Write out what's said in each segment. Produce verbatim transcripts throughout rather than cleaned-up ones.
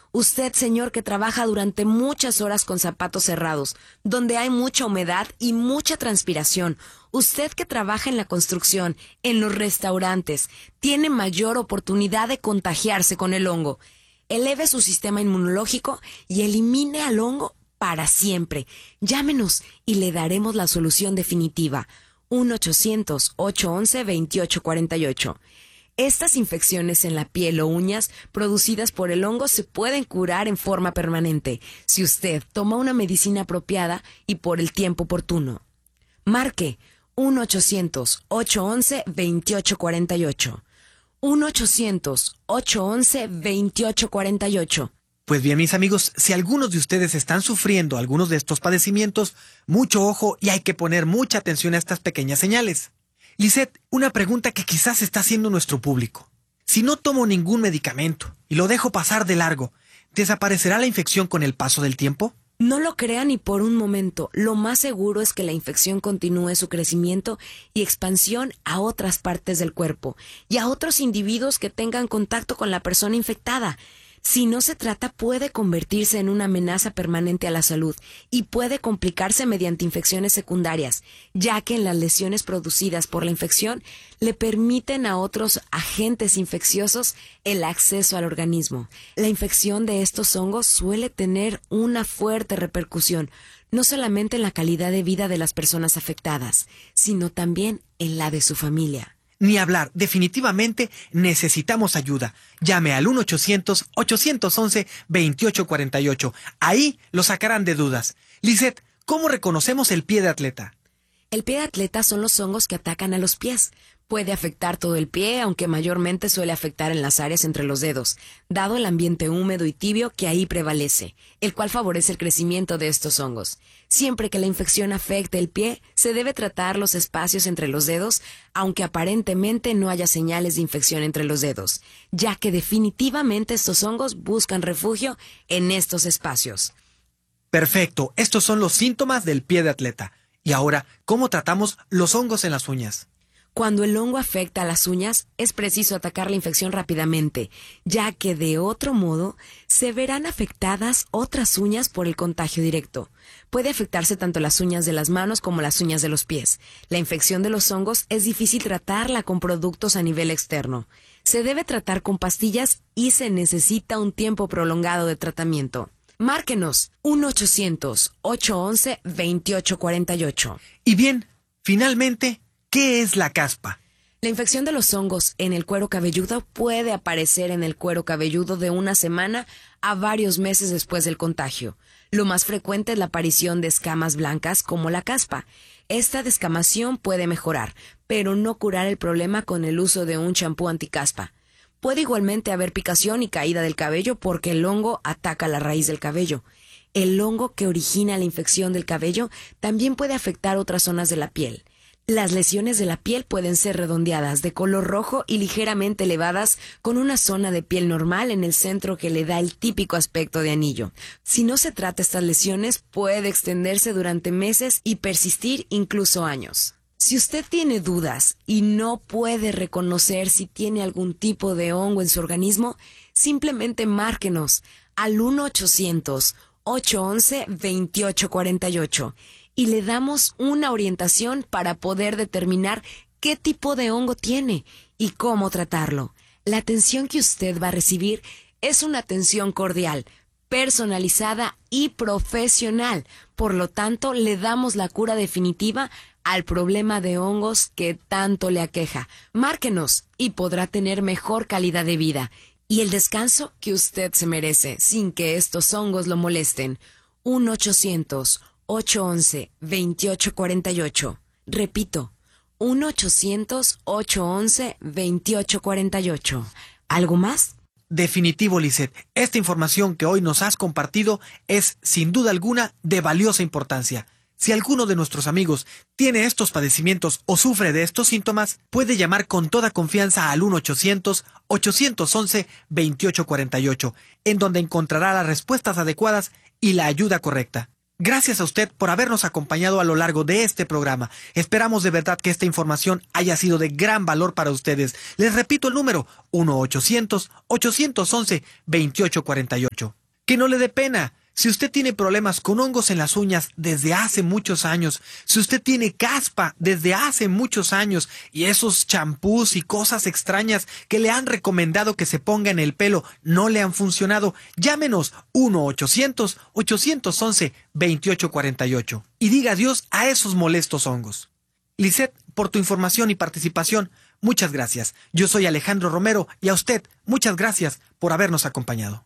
Usted, señor, que trabaja durante muchas horas con zapatos cerrados, donde hay mucha humedad y mucha transpiración. Usted que trabaja en la construcción, en los restaurantes, tiene mayor oportunidad de contagiarse con el hongo. Eleve su sistema inmunológico y elimine al hongo para siempre. Llámenos y le daremos la solución definitiva. uno ochocientos, ocho once, veintiocho cuarenta y ocho. Estas infecciones en la piel o uñas producidas por el hongo se pueden curar en forma permanente si usted toma una medicina apropiada y por el tiempo oportuno. Marque uno ochocientos, ocho once, veintiocho cuarenta y ocho. uno ochocientos, ocho once, veintiocho cuarenta y ocho. Pues bien, mis amigos, si algunos de ustedes están sufriendo algunos de estos padecimientos, mucho ojo y hay que poner mucha atención a estas pequeñas señales. Lisette, una pregunta que quizás está haciendo nuestro público. Si no tomo ningún medicamento y lo dejo pasar de largo, ¿desaparecerá la infección con el paso del tiempo? No lo crea ni por un momento. Lo más seguro es que la infección continúe su crecimiento y expansión a otras partes del cuerpo y a otros individuos que tengan contacto con la persona infectada. Si no se trata, puede convertirse en una amenaza permanente a la salud y puede complicarse mediante infecciones secundarias, ya que en las lesiones producidas por la infección le permiten a otros agentes infecciosos el acceso al organismo. La infección de estos hongos suele tener una fuerte repercusión, no solamente en la calidad de vida de las personas afectadas, sino también en la de su familia. Ni hablar, definitivamente necesitamos ayuda. Llame al uno ochocientos, ocho once, veintiocho cuarenta y ocho. Ahí lo sacarán de dudas. Lisette, ¿cómo reconocemos el pie de atleta? El pie de atleta son los hongos que atacan a los pies. Puede afectar todo el pie, aunque mayormente suele afectar en las áreas entre los dedos, dado el ambiente húmedo y tibio que ahí prevalece, el cual favorece el crecimiento de estos hongos. Siempre que la infección afecte el pie, se debe tratar los espacios entre los dedos, aunque aparentemente no haya señales de infección entre los dedos, ya que definitivamente estos hongos buscan refugio en estos espacios. Perfecto, estos son los síntomas del pie de atleta. Y ahora, ¿cómo tratamos los hongos en las uñas? Cuando el hongo afecta a las uñas, es preciso atacar la infección rápidamente, ya que de otro modo se verán afectadas otras uñas por el contagio directo. Puede afectarse tanto las uñas de las manos como las uñas de los pies. La infección de los hongos es difícil tratarla con productos a nivel externo. Se debe tratar con pastillas y se necesita un tiempo prolongado de tratamiento. Márquenos uno ochocientos, ocho once, veintiocho cuarenta y ocho. Y bien, finalmente, ¿qué es la caspa? La infección de los hongos en el cuero cabelludo puede aparecer en el cuero cabelludo de una semana a varios meses después del contagio. Lo más frecuente es la aparición de escamas blancas como la caspa. Esta descamación puede mejorar, pero no curar el problema con el uso de un champú anticaspa. Puede igualmente haber picación y caída del cabello porque el hongo ataca la raíz del cabello. El hongo que origina la infección del cabello también puede afectar otras zonas de la piel. Las lesiones de la piel pueden ser redondeadas, de color rojo y ligeramente elevadas, con una zona de piel normal en el centro que le da el típico aspecto de anillo. Si no se trata estas lesiones, puede extenderse durante meses y persistir incluso años. Si usted tiene dudas y no puede reconocer si tiene algún tipo de hongo en su organismo, simplemente márquenos al uno ochocientos, ocho once, veintiocho cuarenta y ocho y le damos una orientación para poder determinar qué tipo de hongo tiene y cómo tratarlo. La atención que usted va a recibir es una atención cordial, personalizada y profesional. Por lo tanto, le damos la cura definitiva al problema de hongos que tanto le aqueja. Márquenos y podrá tener mejor calidad de vida y el descanso que usted se merece sin que estos hongos lo molesten. uno ochocientos, ocho once, veintiocho cuarenta y ocho. Repito, uno ochocientos, ocho once, veintiocho cuarenta y ocho. ¿Algo más? Definitivo, Lisette. Esta información que hoy nos has compartido es, sin duda alguna, de valiosa importancia. Si alguno de nuestros amigos tiene estos padecimientos o sufre de estos síntomas, puede llamar con toda confianza al uno ochocientos, ocho once, veintiocho cuarenta y ocho, en donde encontrará las respuestas adecuadas y la ayuda correcta. Gracias a usted por habernos acompañado a lo largo de este programa. Esperamos de verdad que esta información haya sido de gran valor para ustedes. Les repito el número uno ochocientos, ochocientos once, veintiocho cuarenta y ocho. Que no le dé pena. Si usted tiene problemas con hongos en las uñas desde hace muchos años, si usted tiene caspa desde hace muchos años y esos champús y cosas extrañas que le han recomendado que se ponga en el pelo no le han funcionado, llámenos uno ochocientos, ochocientos once, veintiocho cuarenta y ocho y diga adiós a esos molestos hongos. Lisette, por tu información y participación, muchas gracias. Yo soy Alejandro Romero y a usted, muchas gracias por habernos acompañado.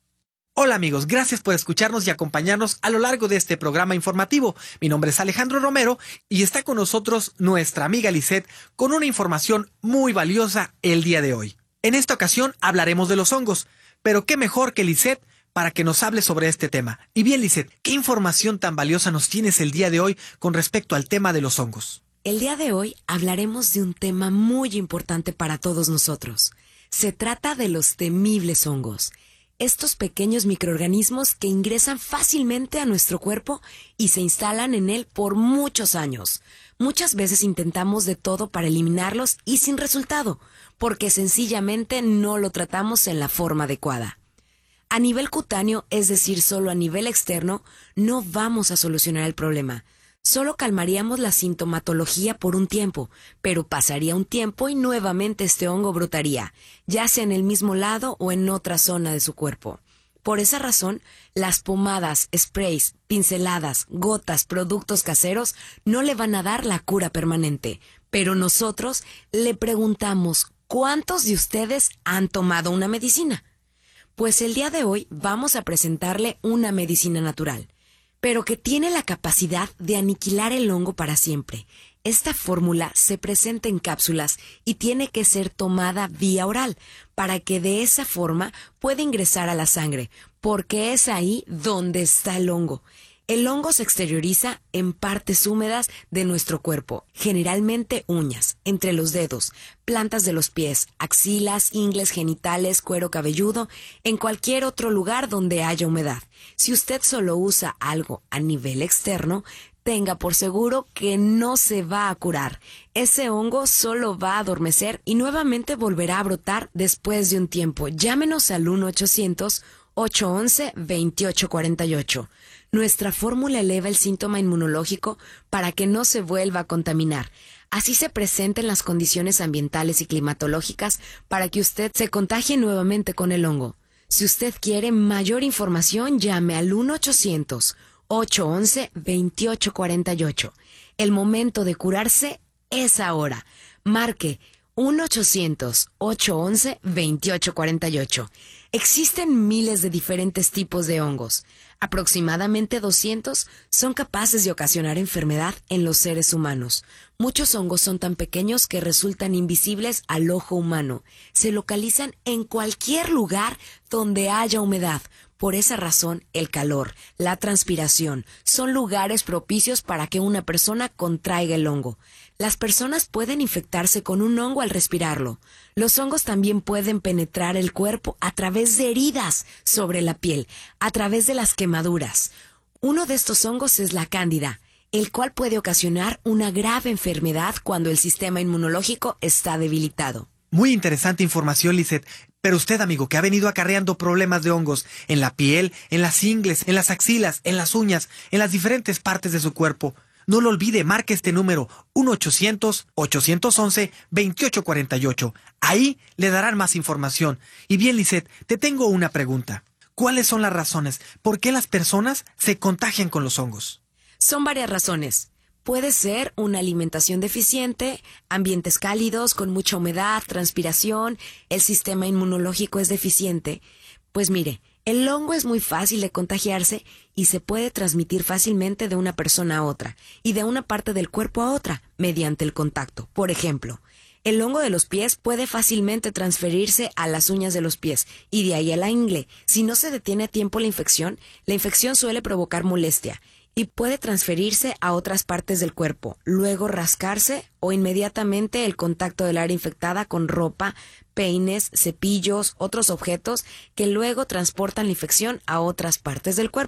Hola amigos, gracias por escucharnos y acompañarnos a lo largo de este programa informativo. Mi nombre es Alejandro Romero y está con nosotros nuestra amiga Lisette con una información muy valiosa el día de hoy. En esta ocasión hablaremos de los hongos, pero qué mejor que Lisette para que nos hable sobre este tema. Y bien Lisette, ¿qué información tan valiosa nos tienes el día de hoy con respecto al tema de los hongos? El día de hoy hablaremos de un tema muy importante para todos nosotros. Se trata de los temibles hongos. Estos pequeños microorganismos que ingresan fácilmente a nuestro cuerpo y se instalan en él por muchos años. Muchas veces intentamos de todo para eliminarlos y sin resultado, porque sencillamente no lo tratamos en la forma adecuada. A nivel cutáneo, es decir, solo a nivel externo, no vamos a solucionar el problema. Solo calmaríamos la sintomatología por un tiempo, pero pasaría un tiempo y nuevamente este hongo brotaría, ya sea en el mismo lado o en otra zona de su cuerpo. Por esa razón, las pomadas, sprays, pinceladas, gotas, productos caseros no le van a dar la cura permanente. Pero nosotros le preguntamos, ¿cuántos de ustedes han tomado una medicina? Pues el día de hoy vamos a presentarle una medicina natural, pero que tiene la capacidad de aniquilar el hongo para siempre. Esta fórmula se presenta en cápsulas y tiene que ser tomada vía oral para que de esa forma pueda ingresar a la sangre, porque es ahí donde está el hongo. El hongo se exterioriza en partes húmedas de nuestro cuerpo, generalmente uñas, entre los dedos, plantas de los pies, axilas, ingles genitales, cuero cabelludo, en cualquier otro lugar donde haya humedad. Si usted solo usa algo a nivel externo, tenga por seguro que no se va a curar. Ese hongo solo va a adormecer y nuevamente volverá a brotar después de un tiempo. Llámenos al uno ochocientos, ocho once, veintiocho cuarenta y ocho. Nuestra fórmula eleva el síntoma inmunológico para que no se vuelva a contaminar. Así se presenten las condiciones ambientales y climatológicas para que usted se contagie nuevamente con el hongo. Si usted quiere mayor información, llame al uno ochocientos, ocho once, veintiocho cuarenta y ocho. El momento de curarse es ahora. Marque uno ochocientos, ocho once, veintiocho cuarenta y ocho. Existen miles de diferentes tipos de hongos. Aproximadamente doscientos son capaces de ocasionar enfermedad en los seres humanos. Muchos hongos son tan pequeños que resultan invisibles al ojo humano. Se localizan en cualquier lugar donde haya humedad. Por esa razón, el calor, la transpiración, son lugares propicios para que una persona contraiga el hongo. Las personas pueden infectarse con un hongo al respirarlo. Los hongos también pueden penetrar el cuerpo a través de heridas sobre la piel, a través de las quemaduras. Uno de estos hongos es la cándida, el cual puede ocasionar una grave enfermedad cuando el sistema inmunológico está debilitado. Muy interesante información, Lisette. Pero usted, amigo, que ha venido acarreando problemas de hongos en la piel, en las ingles, en las axilas, en las uñas, en las diferentes partes de su cuerpo, no lo olvide, marque este número uno ochocientos, ochocientos once, veintiocho cuarenta y ocho. Ahí le darán más información. Y bien, Lisette, te tengo una pregunta. ¿Cuáles son las razones por qué las personas se contagian con los hongos? Son varias razones. Puede ser una alimentación deficiente, ambientes cálidos con mucha humedad, transpiración, el sistema inmunológico es deficiente. Pues mire, el hongo es muy fácil de contagiarse y se puede transmitir fácilmente de una persona a otra y de una parte del cuerpo a otra mediante el contacto. Por ejemplo, el hongo de los pies puede fácilmente transferirse a las uñas de los pies y de ahí a la ingle. Si no se detiene a tiempo la infección, la infección suele provocar molestia y puede transferirse a otras partes del cuerpo, luego rascarse o inmediatamente el contacto del área infectada con ropa, peines, cepillos, otros objetos que luego transportan la infección a otras partes del cuerpo.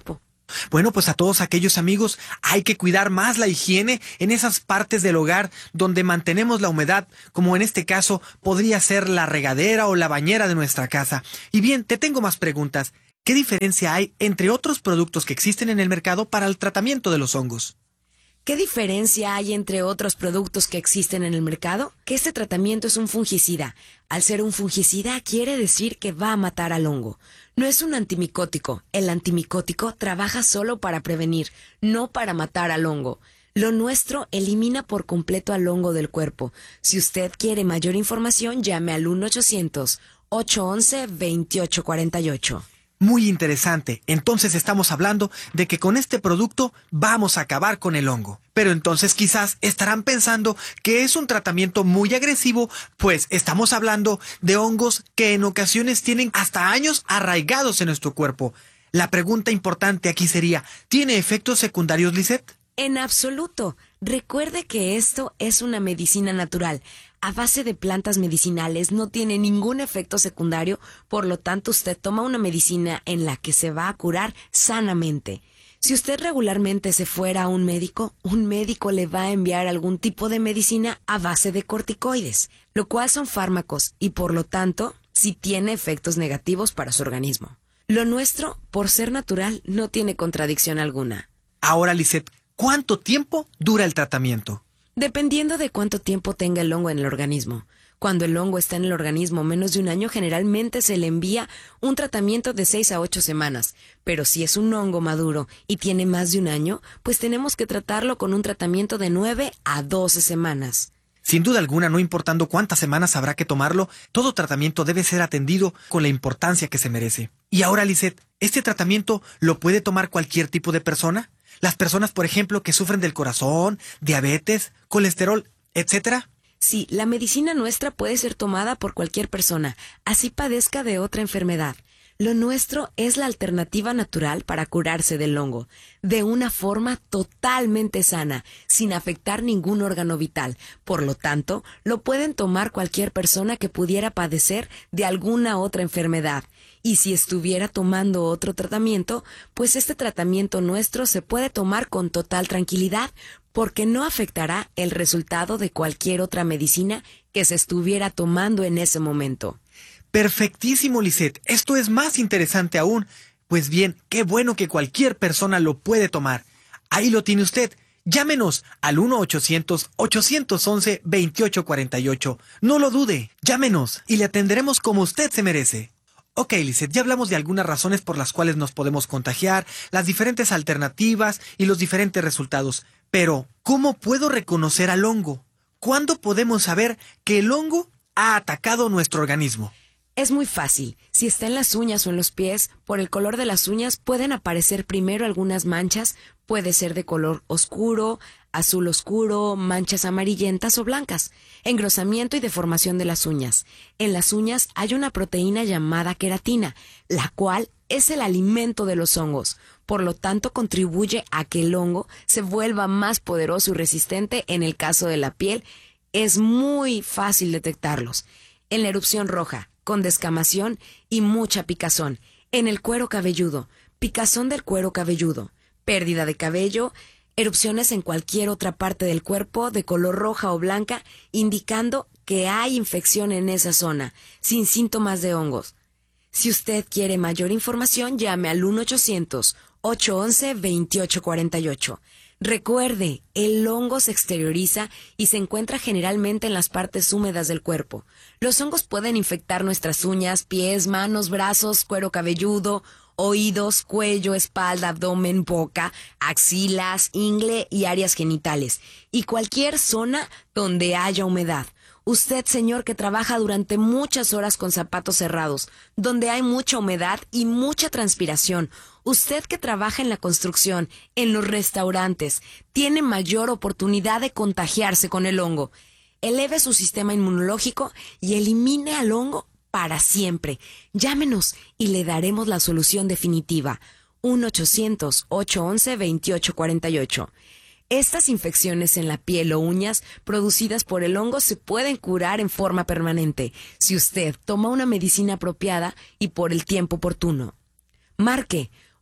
Bueno, pues a todos aquellos amigos, hay que cuidar más la higiene en esas partes del hogar donde mantenemos la humedad, como en este caso podría ser la regadera o la bañera de nuestra casa. Y bien, te tengo más preguntas. ¿Qué diferencia hay entre otros productos que existen en el mercado para el tratamiento de los hongos? ¿Qué diferencia hay entre otros productos que existen en el mercado? Que este tratamiento es un fungicida. Al ser un fungicida quiere decir que va a matar al hongo. No es un antimicótico. El antimicótico trabaja solo para prevenir, no para matar al hongo. Lo nuestro elimina por completo al hongo del cuerpo. Si usted quiere mayor información, llame al uno ochocientos, ocho once, veintiocho cuarenta y ocho. Muy interesante. Entonces estamos hablando de que con este producto vamos a acabar con el hongo. Pero entonces quizás estarán pensando que es un tratamiento muy agresivo, pues estamos hablando de hongos que en ocasiones tienen hasta años arraigados en nuestro cuerpo. La pregunta importante aquí sería, ¿tiene efectos secundarios, Lisette? En absoluto. Recuerde que esto es una medicina natural. A base de plantas medicinales, no tiene ningún efecto secundario, por lo tanto usted toma una medicina en la que se va a curar sanamente. Si usted regularmente se fuera a un médico, un médico le va a enviar algún tipo de medicina a base de corticoides, lo cual son fármacos y por lo tanto sí tiene efectos negativos para su organismo. Lo nuestro, por ser natural, no tiene contradicción alguna. Ahora, Lisette, ¿cuánto tiempo dura el tratamiento? Dependiendo de cuánto tiempo tenga el hongo en el organismo. Cuando el hongo está en el organismo menos de un año, generalmente se le envía un tratamiento de seis a ocho semanas. Pero si es un hongo maduro y tiene más de un año, pues tenemos que tratarlo con un tratamiento de nueve a doce semanas. Sin duda alguna, no importando cuántas semanas habrá que tomarlo, todo tratamiento debe ser atendido con la importancia que se merece. Y ahora, Lisette, ¿este tratamiento lo puede tomar cualquier tipo de persona? Las personas, por ejemplo, que sufren del corazón, diabetes, colesterol, etcétera. Sí, la medicina nuestra puede ser tomada por cualquier persona, así padezca de otra enfermedad. Lo nuestro es la alternativa natural para curarse del hongo, de una forma totalmente sana, sin afectar ningún órgano vital. Por lo tanto, lo pueden tomar cualquier persona que pudiera padecer de alguna otra enfermedad. Y si estuviera tomando otro tratamiento, pues este tratamiento nuestro se puede tomar con total tranquilidad, porque no afectará el resultado de cualquier otra medicina que se estuviera tomando en ese momento. Perfectísimo, Lisette. Esto es más interesante aún. Pues bien, qué bueno que cualquier persona lo puede tomar. Ahí lo tiene usted. Llámenos al uno ochocientos, ocho once, veintiocho cuarenta y ocho. No lo dude. Llámenos y le atenderemos como usted se merece. Ok, Lisette, ya hablamos de algunas razones por las cuales nos podemos contagiar, las diferentes alternativas y los diferentes resultados. Pero, ¿cómo puedo reconocer al hongo? ¿Cuándo podemos saber que el hongo ha atacado nuestro organismo? Es muy fácil. Si está en las uñas o en los pies, por el color de las uñas pueden aparecer primero algunas manchas, puede ser de color oscuro, azul oscuro, manchas amarillentas o blancas, engrosamiento y deformación de las uñas. En las uñas hay una proteína llamada queratina, la cual es el alimento de los hongos. Por lo tanto, contribuye a que el hongo se vuelva más poderoso y resistente. En el caso de la piel, es muy fácil detectarlos. En la erupción roja, con descamación y mucha picazón. En el cuero cabelludo, picazón del cuero cabelludo, pérdida de cabello, erupciones en cualquier otra parte del cuerpo de color roja o blanca, indicando que hay infección en esa zona, sin síntomas de hongos. Si usted quiere mayor información, llame al uno ochocientos, ocho once, veintiocho cuarenta y ocho. Recuerde, el hongo se exterioriza y se encuentra generalmente en las partes húmedas del cuerpo. Los hongos pueden infectar nuestras uñas, pies, manos, brazos, cuero cabelludo, oídos, cuello, espalda, abdomen, boca, axilas, ingle y áreas genitales, y cualquier zona donde haya humedad. Usted, señor, que trabaja durante muchas horas con zapatos cerrados, donde hay mucha humedad y mucha transpiración. Usted que trabaja en la construcción, en los restaurantes, tiene mayor oportunidad de contagiarse con el hongo. Eleve su sistema inmunológico y elimine al hongo para siempre. Llámenos y le daremos la solución definitiva. uno ochocientos, ocho once, veintiocho cuarenta y ocho. Estas infecciones en la piel o uñas producidas por el hongo se pueden curar en forma permanente si usted toma una medicina apropiada y por el tiempo oportuno. Marque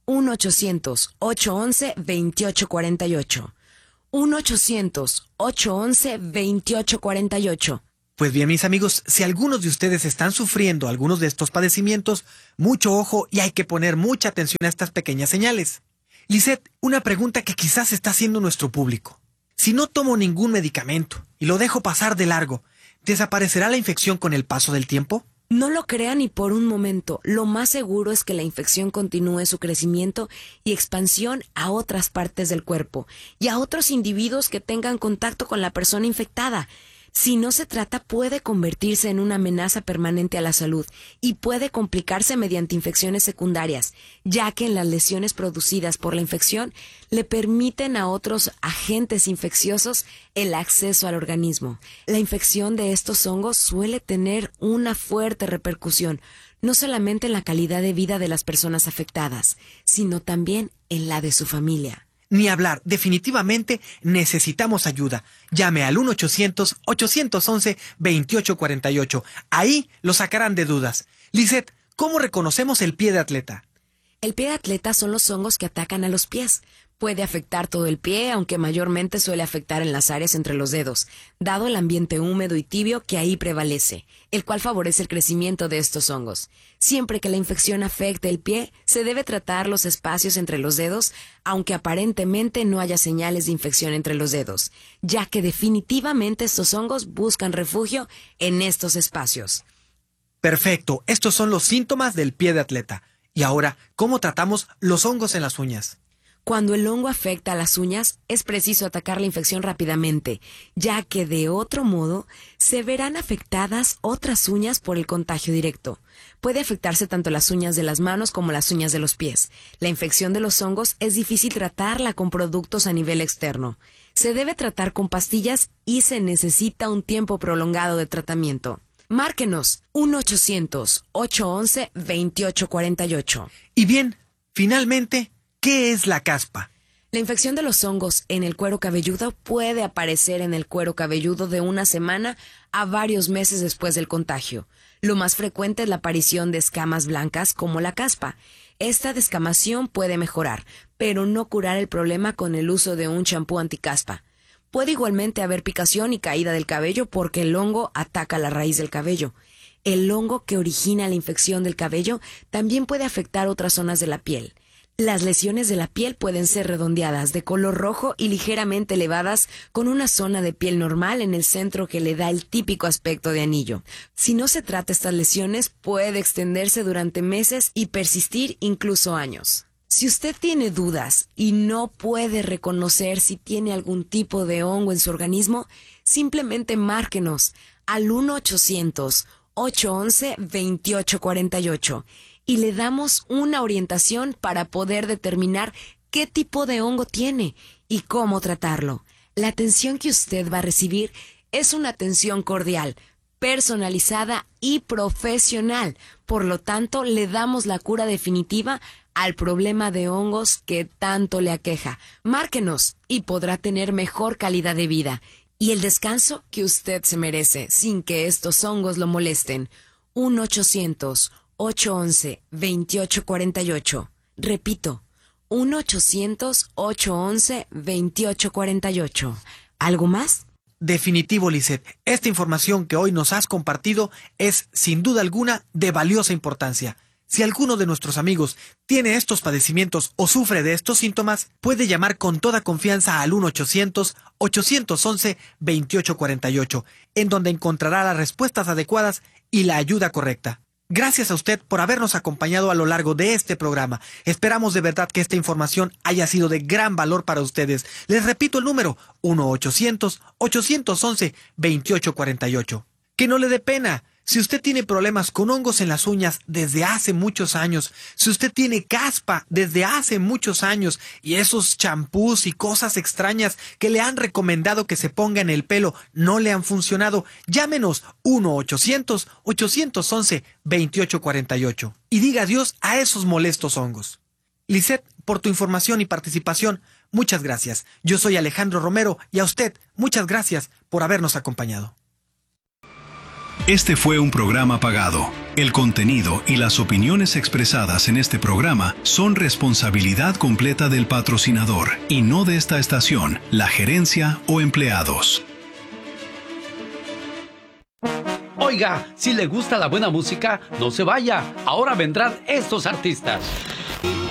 uno ochocientos, ocho once, veintiocho cuarenta y ocho. uno ochocientos, ocho once, veintiocho cuarenta y ocho. Pues bien, mis amigos, si algunos de ustedes están sufriendo algunos de estos padecimientos, mucho ojo y hay que poner mucha atención a estas pequeñas señales. Lisette, una pregunta que quizás está haciendo nuestro público. Si no tomo ningún medicamento y lo dejo pasar de largo, ¿desaparecerá la infección con el paso del tiempo? No lo crea ni por un momento. Lo más seguro es que la infección continúe su crecimiento y expansión a otras partes del cuerpo y a otros individuos que tengan contacto con la persona infectada. Si no se trata, puede convertirse en una amenaza permanente a la salud y puede complicarse mediante infecciones secundarias, ya que en las lesiones producidas por la infección le permiten a otros agentes infecciosos el acceso al organismo. La infección de estos hongos suele tener una fuerte repercusión, no solamente en la calidad de vida de las personas afectadas, sino también en la de su familia. Ni hablar, definitivamente necesitamos ayuda. Llame al uno ochocientos, ocho once, veintiocho cuarenta y ocho. Ahí lo sacarán de dudas. Lisette, ¿cómo reconocemos el pie de atleta? El pie de atleta son los hongos que atacan a los pies. Puede afectar todo el pie, aunque mayormente suele afectar en las áreas entre los dedos, dado el ambiente húmedo y tibio que ahí prevalece, el cual favorece el crecimiento de estos hongos. Siempre que la infección afecte el pie, se debe tratar los espacios entre los dedos, aunque aparentemente no haya señales de infección entre los dedos, ya que definitivamente estos hongos buscan refugio en estos espacios. Perfecto, estos son los síntomas del pie de atleta. Y ahora, ¿cómo tratamos los hongos en las uñas? Cuando el hongo afecta a las uñas, es preciso atacar la infección rápidamente, ya que de otro modo se verán afectadas otras uñas por el contagio directo. Puede afectarse tanto las uñas de las manos como las uñas de los pies. La infección de los hongos es difícil tratarla con productos a nivel externo. Se debe tratar con pastillas y se necesita un tiempo prolongado de tratamiento. Márquenos uno ochocientos, ocho once, veintiocho cuarenta y ocho. Y bien, finalmente, ¿qué es la caspa? La infección de los hongos en el cuero cabelludo puede aparecer en el cuero cabelludo de una semana a varios meses después del contagio. Lo más frecuente es la aparición de escamas blancas como la caspa. Esta descamación puede mejorar, pero no curar el problema con el uso de un champú anticaspa. Puede igualmente haber picación y caída del cabello porque el hongo ataca la raíz del cabello. El hongo que origina la infección del cabello también puede afectar otras zonas de la piel. Las lesiones de la piel pueden ser redondeadas, de color rojo y ligeramente elevadas, con una zona de piel normal en el centro que le da el típico aspecto de anillo. Si no se trata estas lesiones, puede extenderse durante meses y persistir incluso años. Si usted tiene dudas y no puede reconocer si tiene algún tipo de hongo en su organismo, simplemente márquenos al uno ochocientos, ocho once, veintiocho cuarenta y ocho. Y le damos una orientación para poder determinar qué tipo de hongo tiene y cómo tratarlo. La atención que usted va a recibir es una atención cordial, personalizada y profesional. Por lo tanto, le damos la cura definitiva al problema de hongos que tanto le aqueja. Márquenos y podrá tener mejor calidad de vida y el descanso que usted se merece sin que estos hongos lo molesten. uno ochocientos, ocho once, veintiocho cuarenta y ocho. Repito, uno ochocientos, ocho once, veintiocho cuarenta y ocho. ¿Algo más? Definitivo, Lisette. Esta información que hoy nos has compartido es, sin duda alguna, de valiosa importancia. Si alguno de nuestros amigos tiene estos padecimientos o sufre de estos síntomas, puede llamar con toda confianza al uno ochocientos, ocho once, veintiocho cuarenta y ocho, en donde encontrará las respuestas adecuadas y la ayuda correcta. Gracias a usted por habernos acompañado a lo largo de este programa. Esperamos de verdad que esta información haya sido de gran valor para ustedes. Les repito el número, uno ochocientos, ocho once, veintiocho cuarenta y ocho. Que no le dé pena. Si usted tiene problemas con hongos en las uñas desde hace muchos años, si usted tiene caspa desde hace muchos años y esos champús y cosas extrañas que le han recomendado que se ponga en el pelo no le han funcionado, llámenos uno ochocientos, ocho once, veintiocho cuarenta y ocho y diga adiós a esos molestos hongos. Lisette, por tu información y participación, muchas gracias. Yo soy Alejandro Romero y a usted, muchas gracias por habernos acompañado. Este fue un programa pagado. El contenido y las opiniones expresadas en este programa son responsabilidad completa del patrocinador y no de esta estación, la gerencia o empleados. Oiga, si le gusta la buena música, no se vaya. Ahora vendrán estos artistas.